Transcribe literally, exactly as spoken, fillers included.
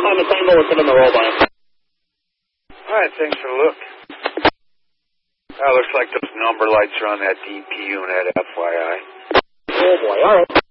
find the tango, we'll sit in the roll by him. All right, thanks for the look. That looks like those number lights are on that D P unit, F Y I. Oh, boy, all right.